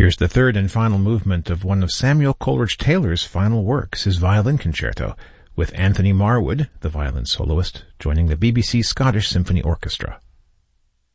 Here's the third and final movement of one of Samuel Coleridge-Taylor's final works, his violin concerto, with Anthony Marwood, the violin soloist, joining the BBC Scottish Symphony Orchestra.